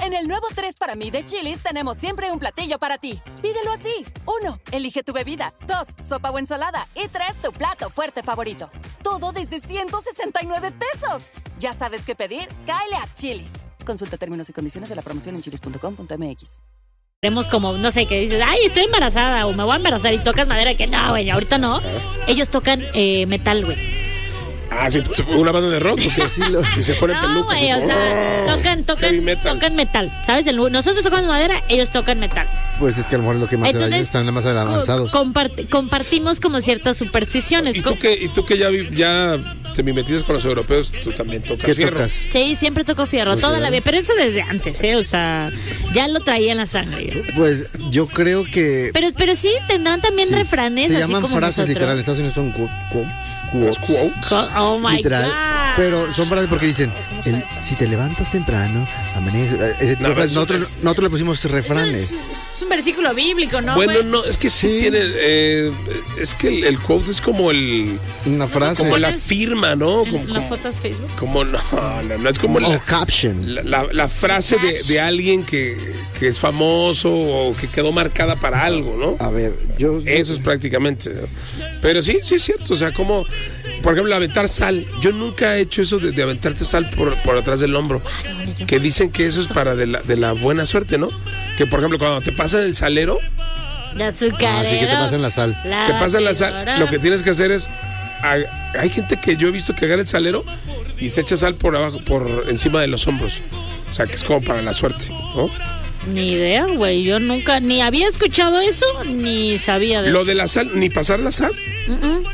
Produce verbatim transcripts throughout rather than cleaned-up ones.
En el nuevo tres para mí de Chili's tenemos siempre un platillo para ti. Pídelo así. Uno, elige tu bebida. Dos, sopa o ensalada. Y tres, tu plato fuerte favorito. Todo desde ciento sesenta y nueve pesos. Ya sabes qué pedir, cáele a Chili's. Consulta términos y condiciones de la promoción en chilis punto com punto m x. Tenemos como, no sé, que dices, ay, estoy embarazada o me voy a embarazar y tocas madera, que no, güey, ahorita no. Ellos tocan eh, metal, güey. Ah, sí, una banda de rock, porque sí lo, y se ponen no, pelucas. Güey, o sea, oh, tocan, tocan, metal. tocan metal, ¿sabes? El, nosotros tocamos madera, ellos tocan metal. Pues es que a lo mejor es lo que más Entonces, ellos están más avanzados. Compart- compartimos como ciertas supersticiones. ¿Y tú que, y tú que ya, ya te mimetidas con los europeos, tú también tocas ¿Qué fierro? tocas? Sí, siempre toco fierro, pues toda sí, la vida, pero eso desde antes, ¿eh? O sea, ya lo traía en la sangre. ¿eh? Pues yo creo que... Pero, pero sí, tendrán también sí, refranes se así llaman como frases nosotros. literales, Estados Unidos son quotes, quotes, quotes. Oh my literal, God. pero son frases porque dicen, el, si te levantas temprano, amanece, ese tipo no, de frases, nosotros, es, nosotros le pusimos refranes. Es, es un versículo bíblico, ¿no? Bueno, güey? no, es que sí, sí. tiene, eh, es que el, el quote es como el... Una frase. Como la firma, ¿no? En como, la foto de Facebook. Como, no, no, no, es como la... la... O caption. La, la, la frase de, de alguien que, que es famoso o que quedó marcada para algo, ¿no? A ver, yo... Eso es prácticamente, ¿no? Pero sí, sí es cierto, o sea, como, por ejemplo, aventar sal. Yo nunca he hecho eso de, de aventarte sal por, por atrás del hombro. Que dicen que eso es para de la, de la buena suerte, ¿no? Que, por ejemplo, cuando te pasan el salero... De azucarero. Así que te pasan la sal. La te pasan la sal. Lo que tienes que hacer es... Hay gente que yo he visto que agarra el salero y se echa sal por abajo, por encima de los hombros. O sea, que es como para la suerte, ¿no? Ni idea, güey. Yo nunca, ni había escuchado eso, ni sabía de Lo eso. de la sal, ni pasar la sal. Uh-uh.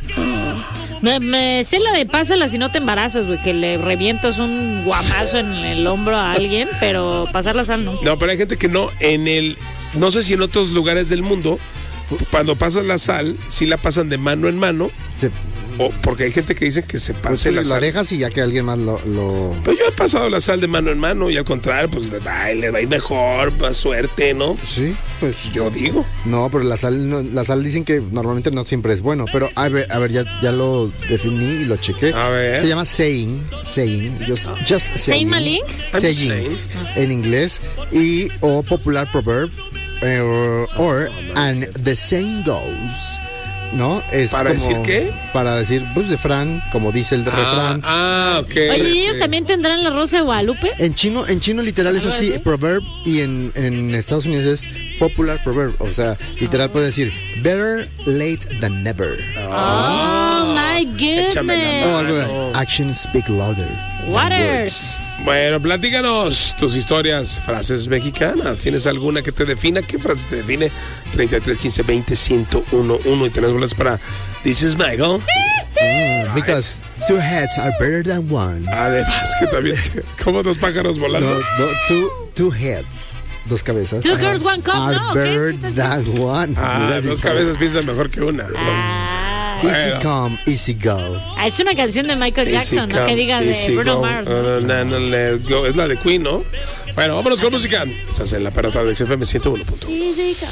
Me, me sé la de pásala si no te embarazas, güey, que le revientas un guamazo en el hombro a alguien, pero pasar la sal no. No, pero hay gente que no, en el, no sé si en otros lugares del mundo, cuando pasas la sal, sí la pasan de mano en mano. Se... O porque hay gente que dice que se pase pues la sal. La dejas y ya que alguien más lo, lo... Pero yo he pasado la sal de mano en mano y al contrario, pues ay, le va a ir mejor, más suerte, ¿no? Sí, pues yo digo. No, pero la sal, no, la sal dicen que normalmente no siempre es bueno. Pero a ver, a ver ya, ya lo definí y lo chequé. A ver. Se llama saying, saying, just, just saying. ¿Saying Malink? Saying, saying. En inglés. Y o popular proverb, or, or and the saying goes. ¿No? Es ¿Para como, decir qué? Para decir, pues, refrán, como dice el de ah, refrán. Ah, ok. Oye, ¿y ellos también tendrán la Rosa de Guadalupe? En chino, en chino literal es así, así, proverb, y en, en Estados Unidos es popular proverb. O sea, literal oh. puede decir, better late than never. Oh, oh my goodness. Oh, oh. Action speak louder. Waters. Bueno, platícanos tus historias, frases mexicanas. ¿Tienes alguna que te defina? ¿Qué frase te define? treinta y tres, quince, veinte, ciento uno, uno. Y tenemos boletos para This is Michael. Mm, because two heads are better than one. Además que también, como dos pájaros volando. No, no, two, two heads. Dos cabezas. Two girls, one cup, are no. Better than one. Ah, dos cabezas piensan mejor que una. Ah, easy bueno. Come, easy go. Ah, es una canción de Michael Jackson, easy ¿no? Come, que diga de Bruno go. Mars. ¿no? No, no, no, let go. Es la de Queen, ¿no? Bueno, vámonos con música. Estás en la perra tarde de X F M ciento uno punto uno.